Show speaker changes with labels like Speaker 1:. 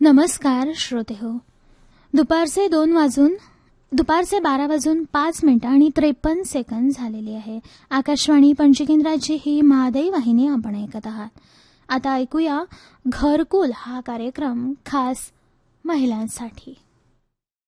Speaker 1: नमस्कार श्रोतेहो. दुपारचे 12:05 आणि 53 सेकंद झालेली आहे. आकाशवाणी पणजी केंद्राची ही महादायी वाहिनी आपण ऐकत आहात. आता ऐकूया घरकुल हा कार्यक्रम खास महिलांसाठी.